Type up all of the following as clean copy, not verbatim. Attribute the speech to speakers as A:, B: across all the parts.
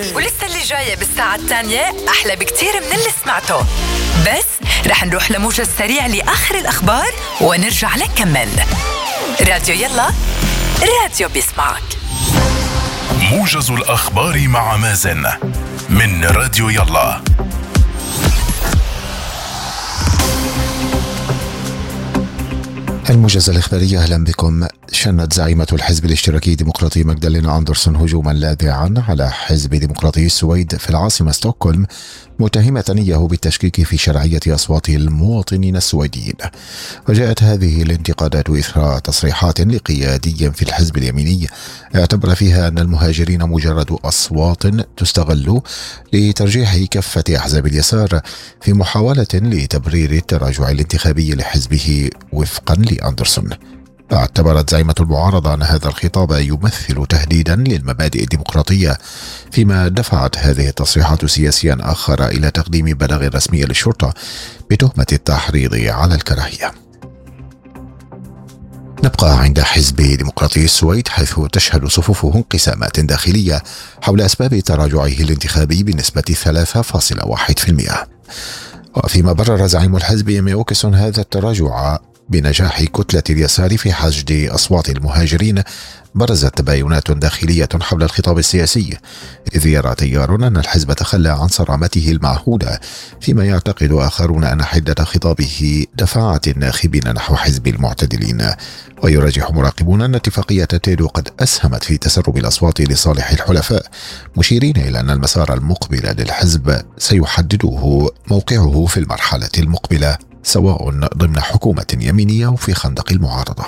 A: ولسه اللي جاية بالساعة الثانية أحلى بكتير من اللي سمعته، بس رح نروح لموجز سريع لآخر الأخبار ونرجع لك كمل. راديو يلا، راديو بيسمعك.
B: موجز الأخبار مع مازن من راديو يلا.
C: الموجز الإخباري، أهلا بكم. شنت زعيمة الحزب الاشتراكي ديمقراطي ماغدالينا أندرسون هجوما لاذعا على حزب ديمقراطي السويد في العاصمة ستوكهولم، متهمة إياه بالتشكيك في شرعية أصوات المواطنين السويديين. وجاءت هذه الانتقادات إثر تصريحات لقيادي في الحزب اليميني اعتبر فيها أن المهاجرين مجرد أصوات تستغل لترجيح كفة أحزاب اليسار في محاولة لتبرير التراجع الانتخابي لحزبه وفقا لأندرسون. اعتبرت زعيمة المعارضة أن هذا الخطاب يمثل تهديدا للمبادئ الديمقراطية، فيما دفعت هذه التصريحات سياسيا آخر إلى تقديم بلاغ رسمي للشرطة بتهمة التحريض على الكراهية. نبقى عند حزب ديمقراطي السويد، حيث تشهد صفوفه انقسامات داخلية حول أسباب تراجعه الانتخابي بنسبة 3.1%. وفيما برر زعيم الحزب يمي أوكسون هذا التراجع بنجاح كتلة اليسار في حشد أصوات المهاجرين، برزت تباينات داخلية حول الخطاب السياسي، إذ يرى تيار أن الحزب تخلى عن صرامته المعهودة، فيما يعتقد آخرون أن حدة خطابه دفعت الناخبين نحو حزب المعتدلين. ويرجح مراقبون أن اتفاقية تيدو قد أسهمت في تسرب الأصوات لصالح الحلفاء، مشيرين إلى أن المسار المقبل للحزب سيحدده موقعه في المرحلة المقبلة، سواء ضمن حكومة يمينية أو في خندق المعارضة.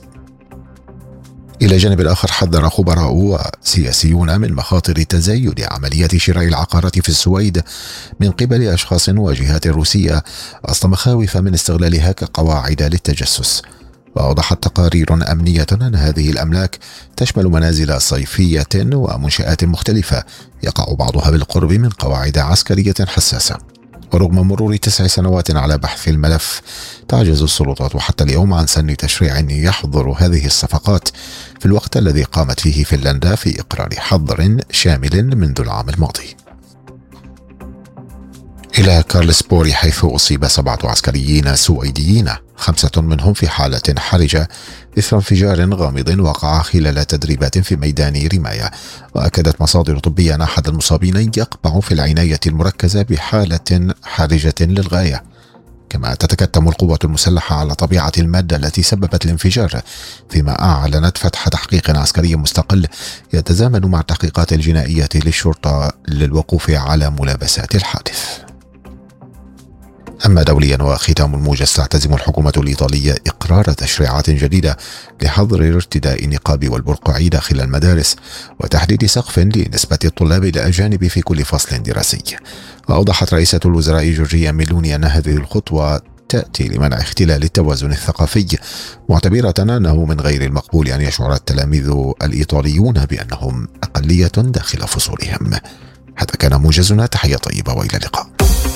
C: إلى جانب آخر، حذر خبراء وسياسيون من مخاطر تزايد عمليات شراء العقارات في السويد من قبل أشخاص وجهات روسية وسط مخاوف من استغلالها كقواعد للتجسس. وأوضحت تقارير أمنية أن هذه الأملاك تشمل منازل صيفية ومنشآت مختلفة يقع بعضها بالقرب من قواعد عسكرية حساسة. ورغم مرور 9 سنوات على بحث الملف، تعجز السلطات حتى اليوم عن سن تشريع يحظر هذه الصفقات، في الوقت الذي قامت فيه فنلندا في إقرار حظر شامل منذ العام الماضي. إلى كارلسبوري، حيث أصيب 7 عسكريين سويديين، 5 منهم في حالة حرجة إثر انفجار غامض وقع خلال تدريبات في ميدان رماية. وأكدت مصادر طبية أن أحد المصابين يقبع في العناية المركزة بحالة حرجة للغاية. كما تتكتم القوات المسلحة على طبيعة المادة التي سببت الانفجار، فيما أعلنت فتح تحقيق عسكري مستقل يتزامن مع التحقيقات الجنائية للشرطة للوقوف على ملابسات الحادث. أما دوليا، وختام الموجز، تعتزم الحكومة الإيطالية إقرار تشريعات جديدة لحظر ارتداء النقاب والبرقع داخل المدارس، وتحديد سقف لنسبة الطلاب الأجانب في كل فصل دراسي. وأوضحت رئيسة الوزراء جورجيا ميلوني أن هذه الخطوة تأتي لمنع اختلال التوازن الثقافي، معتبرة أنه من غير المقبول أن يشعر التلاميذ الإيطاليون بأنهم أقلية داخل فصولهم. هذا كان موجزنا، تحية طيبة وإلى اللقاء.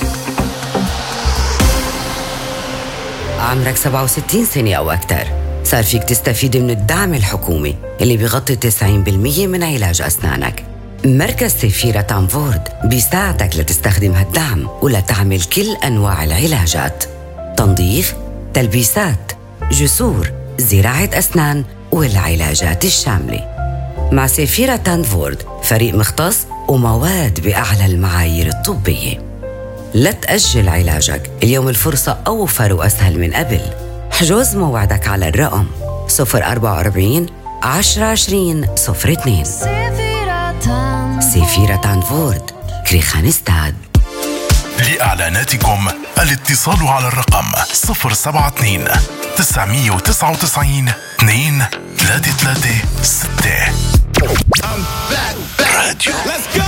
D: عمرك 67 سنة أو أكثر، صار فيك تستفيد من الدعم الحكومي اللي بيغطي 90% من علاج أسنانك. مركز سيفيرا تانفورد بيساعدك لتستخدم هالدعم ولتعمل كل أنواع العلاجات: تنظيف، تلبيسات، جسور، زراعة أسنان والعلاجات الشاملة. مع سيفيرا تانفورد فريق مختص ومواد بأعلى المعايير الطبية. لا تأجل علاجك، اليوم الفرصة أوفر وأسهل من قبل. حجز موعدك على الرقم 044 1020 02. سيفيرا تانفورد، كريخانستاد.
B: لإعلاناتكم الاتصال على الرقم 072 999 2 336. راديو